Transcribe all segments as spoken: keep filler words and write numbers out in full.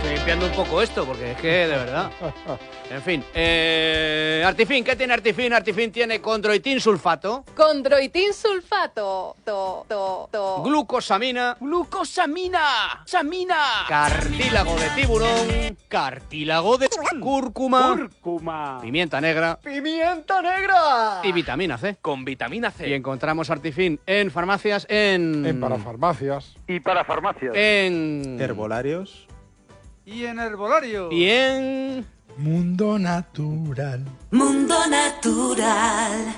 estoy limpiando un poco esto, porque es que, de verdad. En fin, eh, Artifin, ¿qué tiene Artifin? Artifin tiene condroitin sulfato. Condroitin sulfato. To, to, to. Glucosamina. ¡Glucosamina! ¡Samina! Cartílago de tiburón. Cartílago de cúrcuma. Cúrcuma. Pimienta negra. ¡Pimienta negra! Y vitamina C. Con vitamina C. Y encontramos Artifin en farmacias, en... En parafarmacias. Y para farmacias. En... Herbolarios. Y en herbolario. Y en... Mundo Natural. Mundo Natural.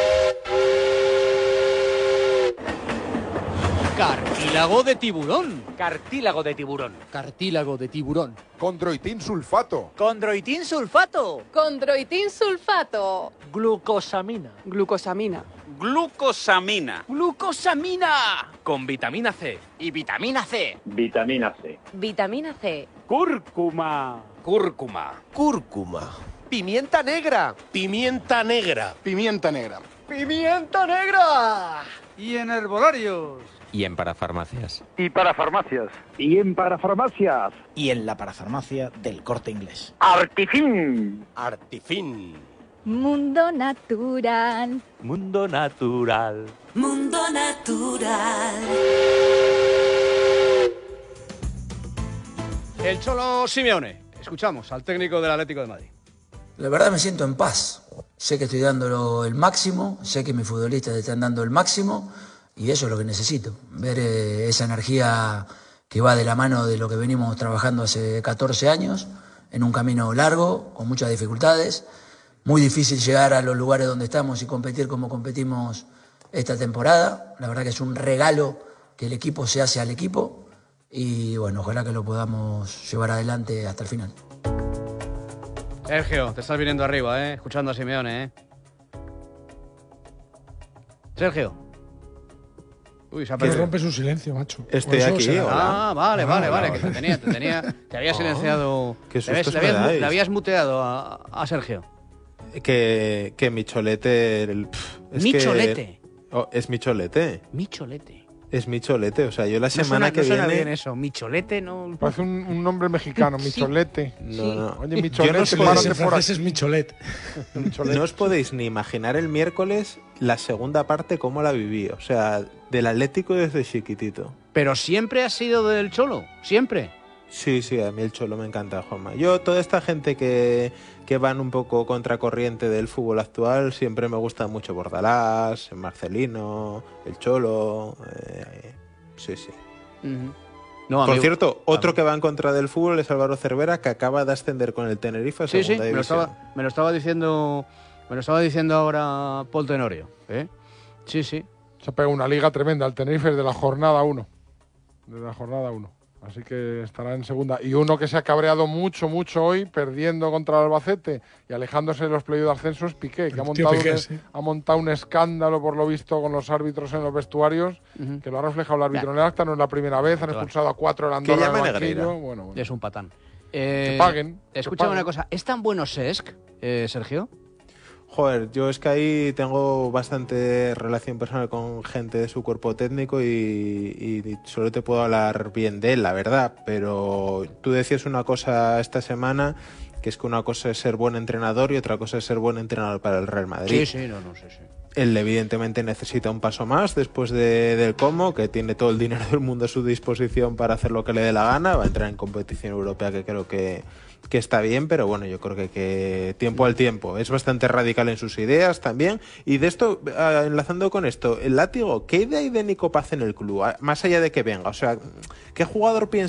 Cartílago de tiburón. Cartílago de tiburón. Cartílago de tiburón. Condroitin sulfato. Condroitin sulfato. Condroitin sulfato. Glucosamina. Glucosamina. Glucosamina. ¡Glucosamina! Con vitamina C. Y vitamina C. Vitamina C. Vitamina C. Cúrcuma. Cúrcuma. Cúrcuma. Pimienta negra. Pimienta negra. Pimienta negra. ¡Pimienta negra! Y en herbolarios. Y en parafarmacias. Y para farmacias. Y en para farmacias. Y en la parafarmacia del Corte Inglés. Artifin. Artifin. Mundo Natural. Mundo natural. Mundo Natural. El Cholo Simeone. Escuchamos al técnico del Atlético de Madrid. La verdad me siento en paz. Sé que estoy dando el máximo, sé que mis futbolistas están dando el máximo y eso es lo que necesito. Ver eh, esa energía que va de la mano de lo que venimos trabajando hace catorce años, en un camino largo, con muchas dificultades. Muy difícil llegar a los lugares donde estamos y competir como competimos esta temporada. La verdad que es un regalo que el equipo se hace al equipo y bueno, ojalá que lo podamos llevar adelante hasta el final. Sergio, te estás viniendo arriba, ¿eh? Escuchando a Simeone, ¿eh? Sergio. Uy, se ha perdido. Que rompes un silencio, macho. Estoy aquí, será. hola. Ah, vale, Ah, vale, vale, hola. que te tenía, te tenía, te había silenciado. Qué le, habías, sustos le, habías, me dais. le habías muteado a, a Sergio. Que, que mi cholete... El, pff, es Mi que- cholete. Oh, es mi cholete. Mi cholete. Es mi cholete. O sea, yo la No semana suena, que no suena viene... bien eso. Mi cholete no... Parece un, un nombre mexicano, Sí. Micholete. No, no. Oye, Yo Micholete, no sé- párate En por francés aquí. es Micholet. Micholete. No os podéis ni imaginar el miércoles la segunda parte cómo la viví. O sea, del Atlético desde chiquitito. Pero siempre has sido del Cholo. Siempre. Sí, sí, a mí el Cholo me encanta, Juanma. Yo, toda esta gente que, que van un poco contracorriente del fútbol actual, siempre me gusta mucho Bordalás, Marcelino, el Cholo. Eh, sí, sí. Uh-huh. No, Por amigo. cierto, otro que va en contra del fútbol es Álvaro Cervera, que acaba de ascender con el Tenerife a Sí, sí, segunda me lo, división. estaba, me lo estaba diciendo me lo estaba diciendo ahora Paul Tenorio, ¿eh? Sí, sí. Se ha pegado una liga tremenda. El Tenerife de la jornada uno. De la jornada uno. Así que estará en segunda. Y uno que se ha cabreado mucho, mucho hoy, perdiendo contra el Albacete y alejándose de los playoffs de ascenso, es Piqué, que ha El tío montado, Piqué, un, sí. ha montado un escándalo, por lo visto, con los árbitros en los vestuarios, Uh-huh. que lo ha reflejado el árbitro en el acta. No es la primera vez, han Claro. expulsado a cuatro el Que Andorra llame en el Negreira. banquillo. Bueno, bueno. Es un patán. Eh, Que paguen, que Escúchame paguen. una cosa. ¿Es tan bueno Cesc, eh, Sergio? Joder, yo es que ahí tengo bastante relación personal con gente de su cuerpo técnico y, y solo te puedo hablar bien de él, la verdad. Pero tú decías una cosa esta semana, que es que una cosa es ser buen entrenador y otra cosa es ser buen entrenador para el Real Madrid. Sí, sí, no, no, sí, sí. Él evidentemente necesita un paso más después de, del Como, que tiene todo el dinero del mundo a su disposición para hacer lo que le dé la gana. Va a entrar en competición europea, que creo que, que está bien, pero bueno, yo creo que, que tiempo al tiempo. Es bastante radical en sus ideas también. Y de esto, eh, enlazando con esto, el Látigo, ¿qué idea hay de Nico Paz en el club? Más allá de que venga, o sea, ¿qué jugador piensa